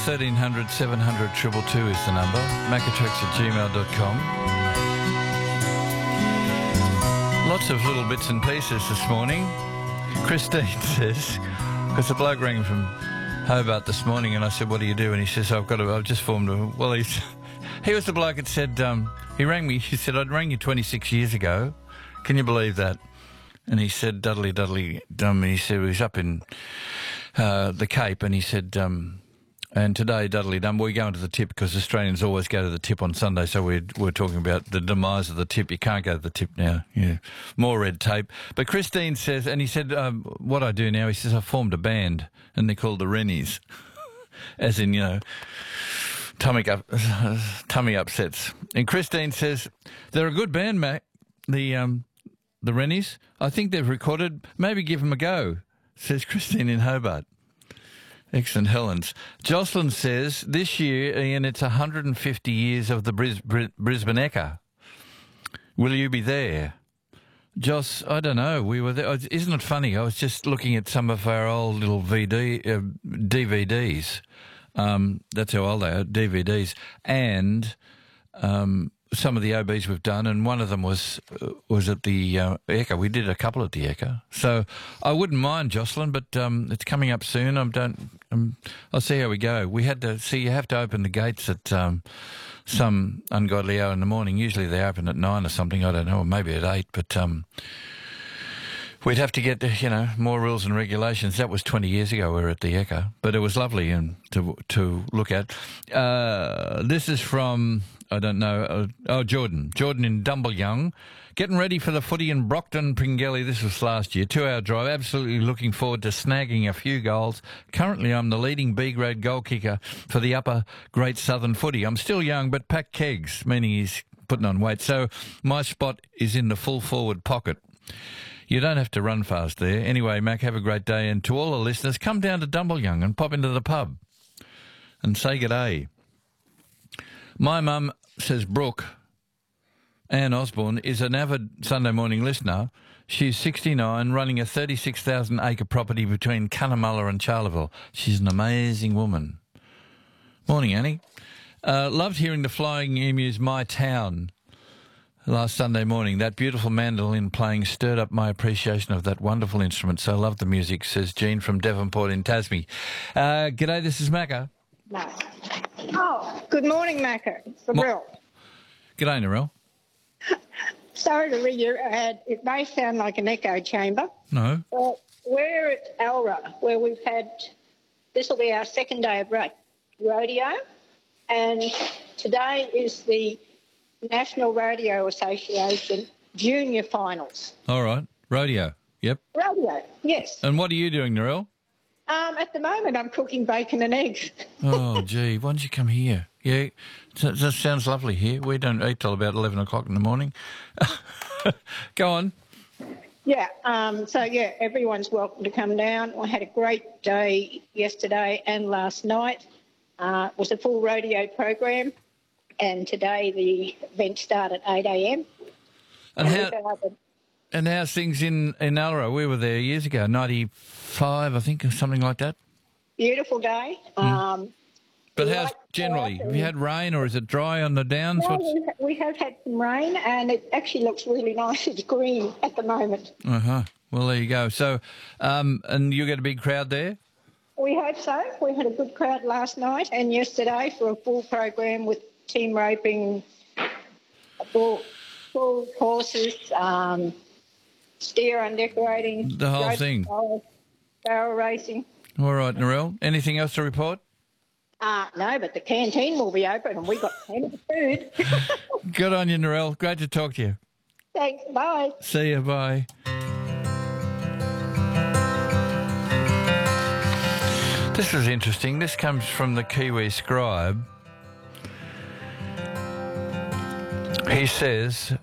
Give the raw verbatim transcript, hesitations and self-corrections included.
thirteen hundred seven hundred two two two is the number. Macatrix at gmail dot com. Lots of little bits and pieces this morning. Christine says, because the bloke rang from Hobart this morning and I said, what do you do? And he says, I've got to, I've just formed a, well, he's, he was the bloke that said, um, he rang me, he said, I'd rang you twenty-six years ago. Can you believe that? And he said, Dudley, Dudley, um, he said, he was up in uh, the Cape and he said, um, and today, Dudley Dum, we're going to the tip because Australians always go to the tip on Sunday, so we're, we're talking about the demise of the tip. You can't go to the tip now. Yeah, more red tape. But Christine says, and he said, um, what I do now, he says, I formed a band, and they're called the Rennies, as in, you know, tummy, up, tummy upsets. And Christine says, they're a good band, Mac, the, um, the Rennies. I think they've recorded. Maybe give them a go, says Christine in Hobart. Excellent, Helens. Jocelyn says, this year, Ian, it's one hundred fifty years of the Bris- Bris- Brisbane Ekka. Will you be there? Joss, I don't know. We were there. Isn't it funny? I was just looking at some of our old little V D, uh, D V Ds. Um, that's how old they are, D V Ds. And um, some of the O Bs we've done, and one of them was uh, was at the uh, Ekka. We did a couple at the Ekka. So I wouldn't mind, Jocelyn, but um, it's coming up soon. I don't. Um, I'll see how we go. We had to see. You have to open the gates at um, some ungodly hour in the morning. Usually they open at nine or something. I don't know, or maybe at eight. But um, we'd have to get you know more rules and regulations. That was twenty years ago. We were at the Ekka, but it was lovely and to to look at. Uh, this is from. I don't know. Uh, oh, Jordan. Jordan in Dumbleyoung. Getting ready for the footy in Brockton, Pringelly. This was last year. Two-hour drive. Absolutely looking forward to snagging a few goals. Currently, I'm the leading B-grade goal kicker for the upper Great Southern footy. I'm still young, but pack kegs, meaning he's putting on weight. So my spot is in the full forward pocket. You don't have to run fast there. Anyway, Mac, have a great day. And to all the listeners, come down to Dumbleyoung and pop into the pub and say good day. My mum, says Brooke, Anne Osborne, is an avid Sunday morning listener. She's sixty-nine, running a thirty-six thousand acre property between Cunnamulla and Charleville. She's an amazing woman. Morning, Annie. Uh, loved hearing the Flying Emu's My Town last Sunday morning. That beautiful mandolin playing stirred up my appreciation of that wonderful instrument. So love the music, says Jean from Devonport in Tassie. Uh, g'day, this is Macca. No. Oh, good morning, Macca. It's the Mo- Brill. G'day, Narelle. Sorry to read your ad. It may sound like an echo chamber. No. But we're at Alra, where we've had, this will be our second day of ro- rodeo, and today is the National Rodeo Association Junior Finals. All right. Rodeo. Yep. Rodeo, yes. And what are you doing, Narelle? Um, at the moment, I'm cooking bacon and eggs. Oh, gee, why don't you come here? Yeah, that, that sounds lovely here. We don't eat till about eleven o'clock in the morning. Go on. Yeah, um, so, yeah, everyone's welcome to come down. I had a great day yesterday and last night. Uh, it was a full rodeo program, and today the event started at eight a.m. And, and how, and how's things in, in Alra? We were there years ago, ninety-five, I think, or something like that. Beautiful day. Mm. Um, but how's generally? Have you had rain or is it dry on the downs? No, What's... we, ha- we have had some rain and it actually looks really nice. It's green at the moment. Uh-huh. Well, there you go. So, um, and you get a big crowd there? We hope so. We had a good crowd last night and yesterday for a full program with team roping, full, full horses, um, steer undecorating. The whole thing. Barrel, barrel racing. All right, Narelle. Anything else to report? Uh, no, but the canteen will be open and we got plenty of food. Good on you, Narelle. Great to talk to you. Thanks. Bye. See you. Bye. This is interesting. This comes from the Kiwi Scribe. He says,